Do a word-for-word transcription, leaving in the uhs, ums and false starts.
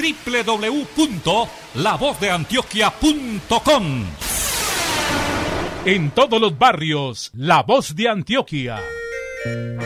doble u doble u doble u punto la voz de antioquia punto com. En todos los barrios, La Voz de Antioquia.